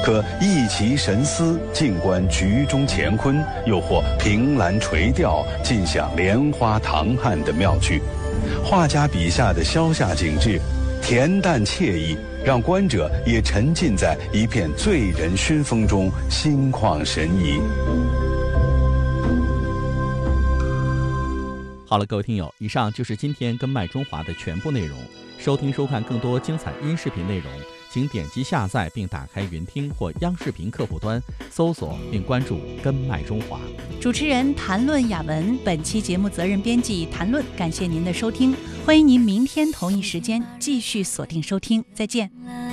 可一其神思，静观局中乾坤，又或凭栏垂钓，尽享莲花唐汉的妙趣。画家笔下的消夏景致，恬淡惬意，让观者也沉浸在一片醉人熏风中，心旷神怡。 好了，各位听友，以上就是今天跟麦中华的全部内容。收听收看更多精彩音视频内容，请点击下载并打开云听或央视频客户端，搜索并关注跟麦中华。 主持人谭论雅文，本期节目责任编辑谭论，感谢您的收听，欢迎您明天同一时间继续锁定收听，再见。